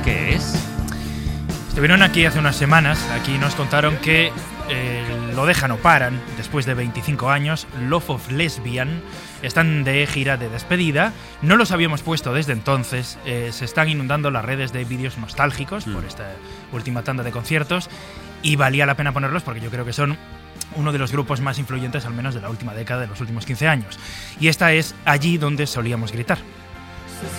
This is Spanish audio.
¿Qué es? Estuvieron aquí hace unas semanas, aquí nos contaron que lo dejan o paran después de 25 años, Love of Lesbian, están de gira de despedida, no los habíamos puesto desde entonces, se están inundando las redes de vídeos nostálgicos por esta última tanda de conciertos y valía la pena ponerlos porque yo creo que son uno de los grupos más influyentes al menos de la última década, de los últimos 15 años. Y esta es Allí donde solíamos gritar.